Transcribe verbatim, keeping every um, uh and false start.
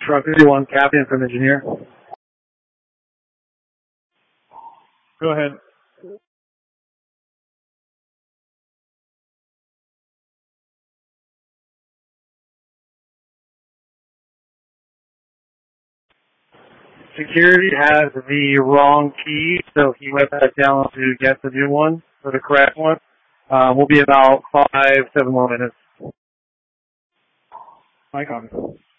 Truck fifty-one, Captain from Engineer. Go ahead. Security has the wrong key, so he went back down to get the new one, or the correct one. Um, we'll be about five, seven more minutes. My comment.